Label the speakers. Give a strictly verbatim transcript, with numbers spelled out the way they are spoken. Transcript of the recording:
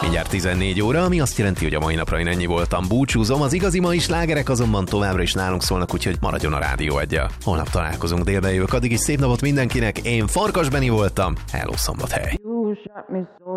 Speaker 1: Mindjárt tizennégy óra, ami azt jelenti, hogy a mai napra én ennyi voltam. Búcsúzom, az igazi mai slágerek azonban továbbra is nálunk szólnak, úgyhogy maradjon a rádió egyel. Holnap találkozunk, délbe jövök, addig is szép napot mindenkinek. Én Farkas Beni voltam. Hello, Szombathely.